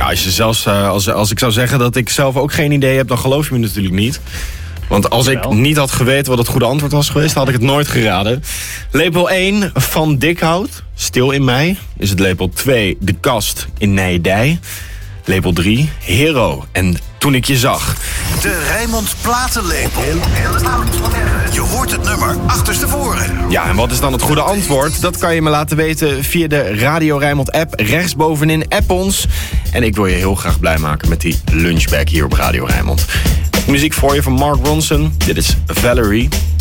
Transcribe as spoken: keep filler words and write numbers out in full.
Ja, als, je zelfs, uh, als, als ik zou zeggen dat ik zelf ook geen idee heb, dan geloof je me natuurlijk niet. Want als ik niet had geweten wat het goede antwoord was geweest, had ik het nooit geraden. Lepel één van Dikhout, Stil in mij. Is het lepel twee, De Kast in Nijdij. Lepel drie, Hero en Toen ik je zag. De Rijnmond Platenlepel. Je hoort het nummer achterstevoren. Ja, en wat is dan het goede antwoord? Dat kan je me laten weten via de Radio Rijnmond app. Rechtsbovenin app ons. En ik wil je heel graag blij maken met die lunchbag hier op Radio Rijnmond. Muziek voor je van Mark Ronson. Dit is Valerie.